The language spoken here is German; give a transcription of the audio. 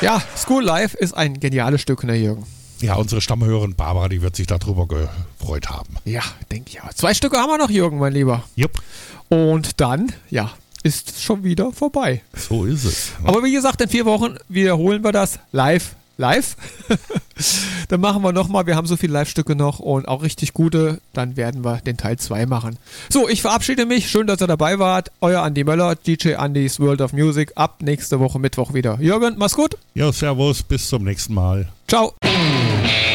Ja, School Life ist ein geniales Stück, ne, Jürgen? Ja, unsere Stammhörerin Barbara, die wird sich darüber gefreut haben. Ja, denke ich auch. 2 Stücke haben wir noch, Jürgen, mein Lieber. Jupp. Und dann, ja, ist schon wieder vorbei. So ist es. Aber wie gesagt, in 4 Wochen wiederholen wir das live. Dann machen wir nochmal, wir haben so viele Live-Stücke noch und auch richtig gute, dann werden wir den Teil 2 machen. So, ich verabschiede mich, schön, dass ihr dabei wart. Euer Andi Möller, DJ Andys World of Music, ab nächste Woche Mittwoch wieder. Jürgen, mach's gut. Ja, servus, bis zum nächsten Mal. Ciao.